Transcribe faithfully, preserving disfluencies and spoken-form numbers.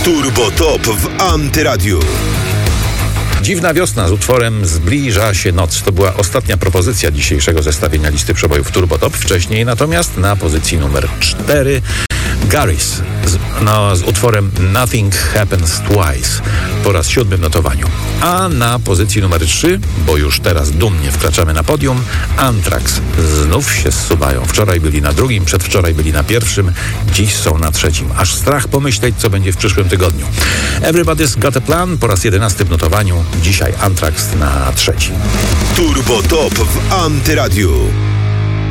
Turbo Top w Antyradiu. Dziwna wiosna z utworem Zbliża się noc. To była ostatnia propozycja dzisiejszego zestawienia listy przebojów Turbo Top. Wcześniej natomiast na pozycji numer cztery Garys z, no, z utworem Nothing Happens Twice po raz siódmym notowaniu. A na pozycji numer trzy, bo już teraz dumnie wkraczamy na podium, Anthrax znów się zsuwają. Wczoraj byli na drugim, przedwczoraj byli na pierwszym, dziś są na trzecim. Aż strach pomyśleć, co będzie w przyszłym tygodniu. Everybody's Got a Plan po raz jedenastym notowaniu, dzisiaj Anthrax na trzecim. Turbo Top w Antyradiu.